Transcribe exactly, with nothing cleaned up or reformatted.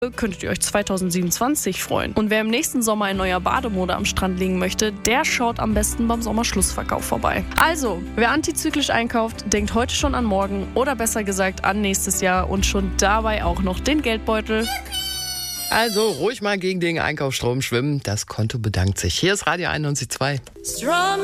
könntet ihr euch zweitausendsiebenundzwanzig freuen. Und wer im nächsten Sommer in neuer Bademode am Strand liegen möchte, der schaut am besten beim Sommerschlussverkauf vorbei. Also, wer antizyklisch einkauft, denkt heute schon an morgen oder besser gesagt an nächstes Jahr und schon dabei auch noch den Geldbeutel. Also ruhig mal gegen den Einkaufsstrom schwimmen. Das Konto bedankt sich. Hier ist Radio einundneunzig Komma zwei.